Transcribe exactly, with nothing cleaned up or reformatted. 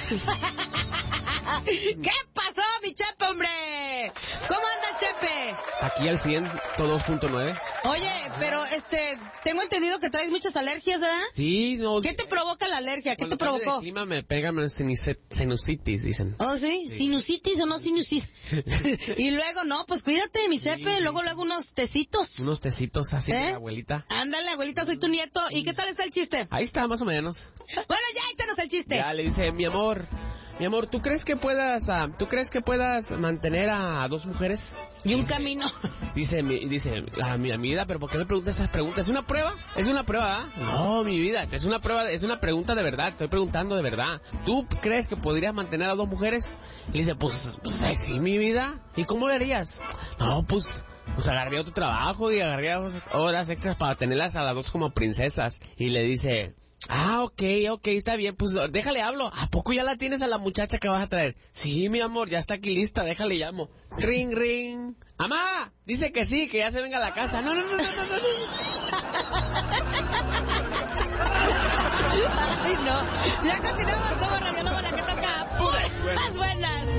¿Qué pasó, mi Chepe, hombre? ¿Cómo anda el Chepe? Aquí al ciento dos punto nueve. Oye, pero este, tengo entendido que traes muchas alergias, ¿verdad? Sí, no. ¿Qué te provoca la alergia? ¿Qué Cuando te cambia provocó? de clima me pega sinusitis, dicen. ¿Oh, sí? Sí. ¿Sinusitis o no sinusitis? Y luego, no, pues cuídate, mi Chepe. Sí. Luego, luego unos tecitos. Unos tecitos así ¿Eh? de la abuelita. Ándale, abuelita, soy tu nieto. ¿Y qué tal está el chiste? Ahí está, más o menos. Bueno, ya, échanos el chiste. Ya le dice, mi amor, mi amor, ¿tú crees que puedas, ah, ¿tú crees que puedas mantener a, a dos mujeres? Y un camino. Dice, mi, dice, ah, mi vida, pero ¿por qué me preguntas esas preguntas? ¿Es una prueba? ¿Es una prueba? ¿Ah? No, mi vida, es una prueba, es una pregunta de verdad, estoy preguntando de verdad. ¿Tú crees que podrías mantener a dos mujeres? Y dice, pues, pues eh, sí, mi vida. ¿Y cómo lo harías? No, pues, pues agarraría otro trabajo y agarraría horas extras para tenerlas a las dos como princesas. Y le dice, ah, ok, ok, está bien, pues déjale hablo. ¿A poco ya la tienes a la muchacha que vas a traer? Sí, mi amor, ya está aquí lista, déjale llamo. Ring, ring. ¡Amá! Dice que sí, que ya se venga a la casa. No, no, no, no, no, no. Ay, no. Ya continuamos.